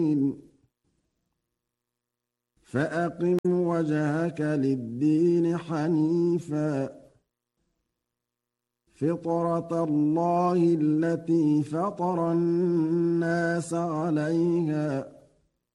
فأقم وجهك للدين حنيفا فطرة الله التي فطر الناس عليها